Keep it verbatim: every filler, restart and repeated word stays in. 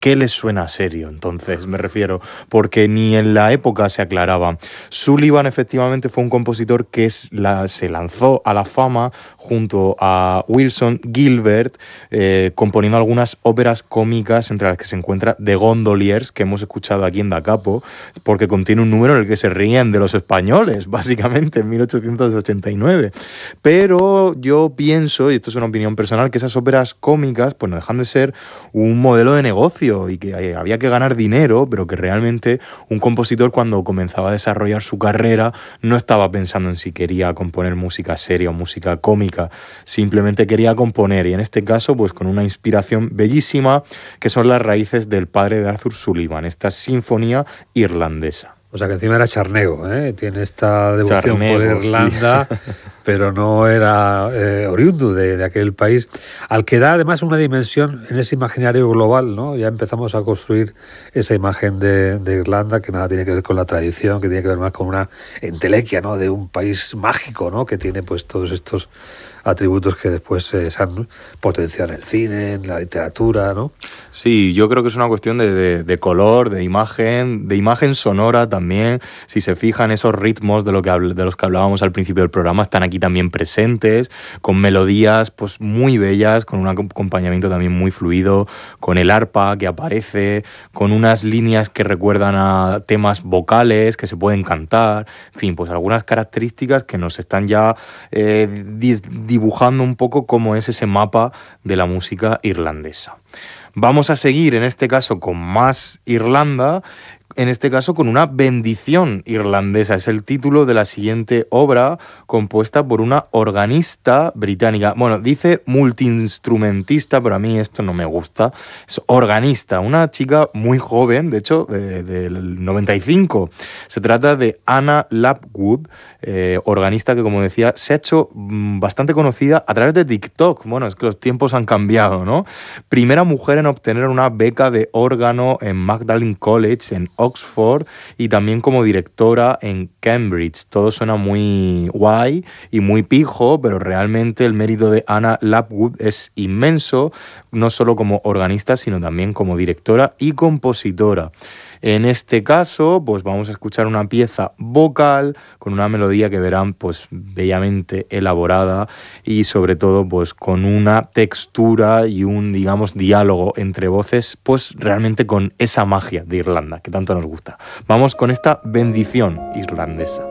¿qué les suena serio? Entonces, me refiero, porque ni en la época se aclaraba. Sullivan efectivamente fue un compositor que es la, se lanzó a la fama junto a Wilson Gilbert, eh, componiendo algunas óperas cómicas entre las que se encuentra The Gondoliers, que hemos escuchado aquí en Da Capo, porque contiene un número en el que se ríen de los españoles, básicamente, en mil ochocientos ochenta y nueve. Pero yo pienso, y esto es una opinión personal, que esas óperas cómicas pues no dejan de ser un modelo de negocio y que había que ganar dinero, pero que realmente un compositor cuando comenzaba a desarrollar su carrera no estaba pensando en si quería componer música seria o música cómica, simplemente quería componer, y en este caso pues con una inspiración bellísima que son las raíces del padre de Arthur Sullivan, esta sinfonía irlandesa. O sea que encima era charnego, ¿eh? Tiene esta devoción Charnego, por Irlanda, sí. Pero no era eh, oriundo de, de aquel país, al que da además una dimensión en ese imaginario global, ¿no? Ya empezamos a construir esa imagen de, de Irlanda que nada tiene que ver con la tradición, que tiene que ver más con una entelequia, ¿no? De un país mágico, ¿no? Que tiene pues todos estos atributos que después eh, se han potenciado en el cine, en la literatura, ¿no? Sí, yo creo que es una cuestión de, de, de color, de imagen, de imagen sonora también. Si se fijan, esos ritmos de, lo que, de los que hablábamos al principio del programa están aquí también presentes, con melodías pues muy bellas, con un acompañamiento también muy fluido, con el arpa que aparece, con unas líneas que recuerdan a temas vocales que se pueden cantar, en fin, pues algunas características que nos están ya eh, dibujando un poco cómo es ese mapa de la música irlandesa. Vamos a seguir en este caso con más Irlanda, en este caso con una bendición irlandesa. Es el título de la siguiente obra, compuesta por una organista británica. Bueno, dice multiinstrumentista, pero a mí esto no me gusta. Es organista, una chica muy joven, de hecho, eh, del noventa y cinco. Se trata de Anna Lapwood, eh, organista que, como decía, se ha hecho mmm, bastante conocida a través de TikTok. Bueno, es que los tiempos han cambiado, ¿no? Primera mujer en obtener una beca de órgano en Magdalen College, en Oxford, y también como directora en Cambridge. Todo suena muy guay y muy pijo, pero realmente el mérito de Anna Lapwood es inmenso, no solo como organista, sino también como directora y compositora. En este caso, pues vamos a escuchar una pieza vocal con una melodía que verán pues bellamente elaborada y sobre todo pues con una textura y un, digamos, diálogo entre voces, pues realmente con esa magia de Irlanda que tanto nos gusta. Vamos con esta bendición irlandesa.